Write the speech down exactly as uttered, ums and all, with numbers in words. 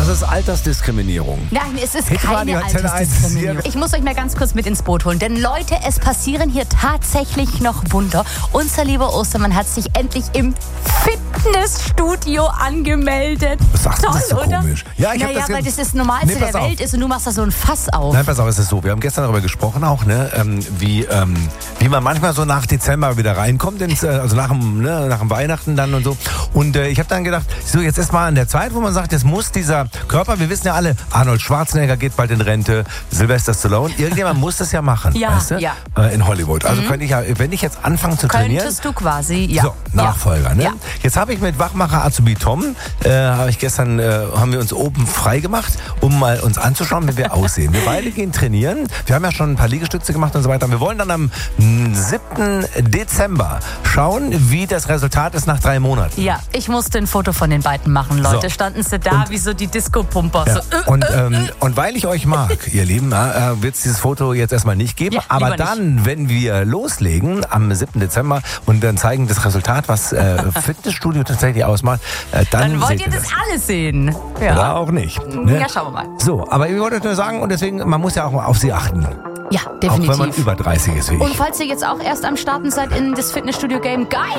ist Altersdiskriminierung. Nein, es ist Hitradio keine Antenne eins. Altersdiskriminierung. Ich muss euch mal ganz kurz mit ins Boot holen. Denn Leute, es passieren hier tatsächlich noch Wunder. Unser lieber Ostermann hat sich endlich im Fitnessstudio angemeldet. Was sagst du, Toll, das ist so oder? komisch. Ja, ich hab naja, das ge- weil das das Normalste Nee, pass der auf. Welt ist und du machst da so ein Fass auf. Nein, pass auf, es ist so. Wir haben gestern darüber gesprochen auch, ne, ähm, wie, ähm, wie man manchmal so nach Dezember wieder reinkommt, ins, äh, also nach dem, ne, nach dem Weihnachten dann und so. Und äh, ich habe dann gedacht, so jetzt ist mal an der Zeit, wo man sagt, jetzt muss dieser Körper, wir wissen ja alle, Arnold Schwarzenegger geht bald in Rente, Sylvester Stallone, irgendjemand muss das ja machen, Ja, weißt du? ja. Äh, in Hollywood. Also könnte ich ja, wenn ich jetzt anfange zu trainieren, Könntest du quasi, ja. so, Nachfolger, ne? Ja. Jetzt habe ich mit Wachmacher Azubi Tom, äh, habe ich gestern, äh, haben wir uns oben frei gemacht, um mal uns anzuschauen, wie wir aussehen. Wir beide gehen trainieren. Wir haben ja schon ein paar Liegestütze gemacht und so weiter. Wir wollen dann am mh, siebten Dezember schauen, wie das Resultat ist nach drei Monaten. Ja, ich musste ein Foto von den beiden machen, Leute. So. Standen sie da wie so die Disco-Pumper. Ja. So, äh, Und, ähm, und weil ich euch mag, ihr Lieben, äh, wird es dieses Foto jetzt erstmal nicht geben. Ja, aber lieber dann, wenn wir loslegen am siebten Dezember und dann zeigen das Resultat, was äh, Fitnessstudio tatsächlich ausmacht, äh, dann, dann wollt seht ihr das alles sehen. Ja. Oder auch nicht. Ne? Ja, schauen wir mal. So, aber ich wollte nur sagen, und deswegen, man muss ja auch mal auf sie achten. Ja, Auch definitiv. wenn man über dreißig ist wie ich. Und falls ihr jetzt auch erst am Starten seid in das Fitnessstudio-Game, geil!